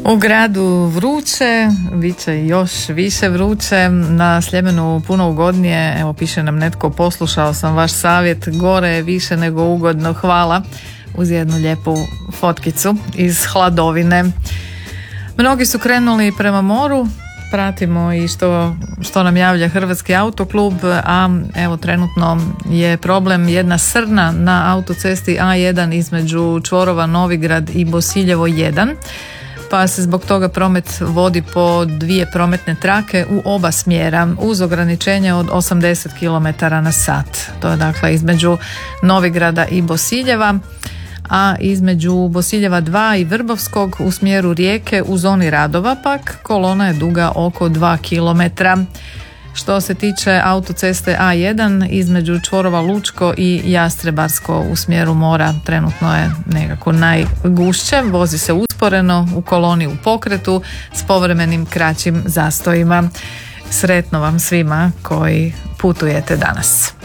U gradu vruće, bit će još više vruće, na Sljemenu puno ugodnije. Evo, piše nam netko, poslušao sam vaš savjet, gore je više nego ugodno, hvala, uz jednu lijepu fotkicu iz hladovine. Mnogi su krenuli prema moru, pratimo i što nam javlja Hrvatski autoklub, a evo trenutno je problem jedna srna na autocesti A1 između čvorova Novigrad i Bosiljevo 1, pa se zbog toga promet vodi po dvije prometne trake u oba smjera uz ograničenje od 80 km na sat. To je dakle između Novigrada i Bosiljeva, a između Bosiljeva 2 i Vrbovskog u smjeru Rijeke u zoni radova pak kolona je duga oko 2 km. Što se tiče autoceste A1 između čvorova Lučko i Jastrebarsko u smjeru mora trenutno je nekako najgušće, vozi se usporeno, u koloni u pokretu s povremenim kraćim zastojima. Sretno vam svima koji putujete danas.